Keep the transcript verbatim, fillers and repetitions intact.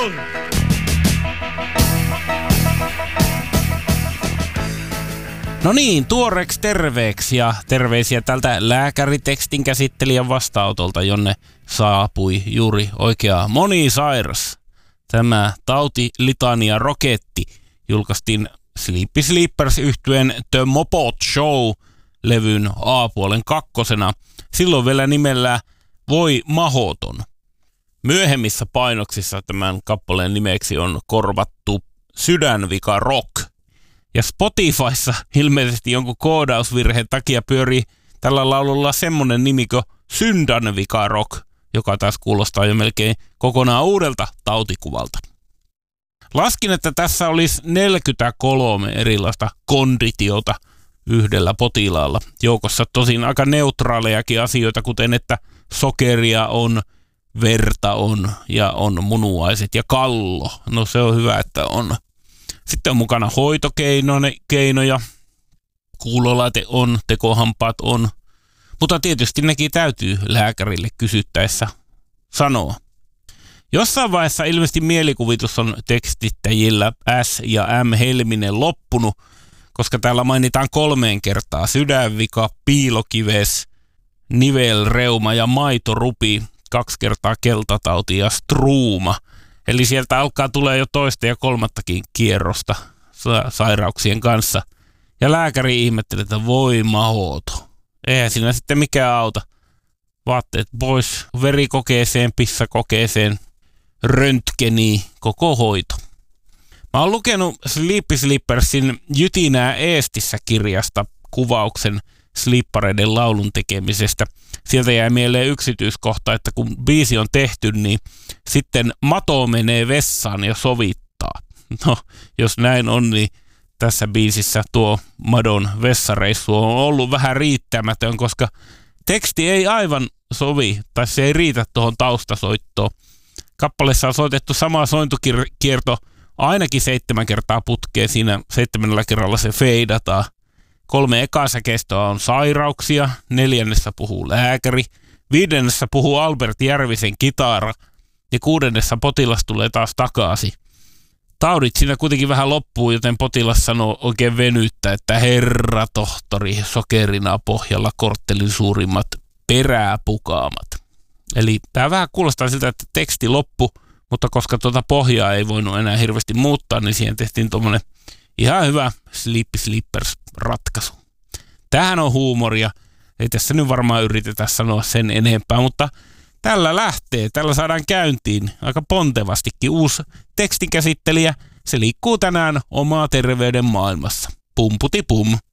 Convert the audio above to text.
mahdoton! No niin, tuoreeksi terveeksi ja terveisiä tältä lääkäritekstin käsittelijän vastaanotolta, jonne saapui juuri oikea monisairas. Tämä tauti litania roketti julkaistiin Sleepy Sleepers -yhtyeen The Mopot Show-levyn A-puolen kakkosena, silloin vielä nimellä Voi mahoton. Myöhemmissä painoksissa tämän kappaleen nimeksi on korvattu Sydänvika Rock. Ja Spotifyssa ilmeisesti jonkun koodausvirheen takia pyörii tällä laululla semmonen nimi kuin Syndänvika Rock, joka taas kuulostaa jo melkein kokonaan uudelta tautikuvalta. Laskin, että tässä olisi neljäkymmentäkolme erilaista konditiota yhdellä potilaalla. Joukossa tosin aika neutraalejakin asioita, kuten että sokeria on, verta on ja on munuaiset ja kallo. No se on hyvä, että on. Sitten on mukana hoitokeinoja, kuulolaite on, tekohampaat on, mutta tietysti nekin täytyy lääkärille kysyttäessä sanoa. Jossain vaiheessa ilmeisesti mielikuvitus on tekstittäjillä S ja M Helminen loppunut, koska täällä mainitaan kolmeen kertaa sydänvika, piilokives, nivelreuma ja maitorupi, kaksi kertaa keltatauti ja struuma. Eli sieltä alkaa tulee jo toista ja kolmattakin kierrosta sa- sairauksien kanssa. Ja lääkäri ihmettelee, että voi mahoto. Eihän siinä sitten mikään auta. Vaatteet pois, verikokeeseen, pissakokeeseen, röntgeniin, koko hoito. Mä oon lukenut Sleepy Sleepersin Jytinää Eestissä -kirjasta kuvauksen slippareiden laulun tekemisestä. Sieltä jäi mieleen yksityiskohta, että kun biisi on tehty, niin sitten Mato menee vessaan ja sovittaa. No, jos näin on, niin tässä biisissä tuo Madon vessareissu on ollut vähän riittämätön, koska teksti ei aivan sovi, tai se ei riitä tuohon taustasoittoon. Kappaleessa on soitettu sama sointukierto ainakin seitsemän kertaa putkeen, siinä seitsemännellä kerralla se feidataan. Kolme ekasäkeistöä on sairauksia, neljännessä puhuu lääkäri, viidennessä puhuu Albert Järvisen kitara ja kuudennessa potilas tulee taas takaisin. Taudit siinä kuitenkin vähän loppuu, joten potilas sanoo oikein venyttä, että herra tohtori, sokerina pohjalla korttelin suurimmat peräpukaamat. Eli tämä vähän kuulostaa siltä, että teksti loppu, mutta koska tuota pohjaa ei voinut enää hirveästi muuttaa, niin siihen tehtiin tuommoinen ihan hyvä Sleepy Sleepers -ratkaisu. Tämähän on huumoria. Ei tässä nyt varmaan yritetä sanoa sen enempää, mutta tällä lähtee. Tällä saadaan käyntiin aika pontevastikin uusi tekstinkäsittelijä. Se liikkuu tänään omaa terveyden maailmassa. Pumputi pum.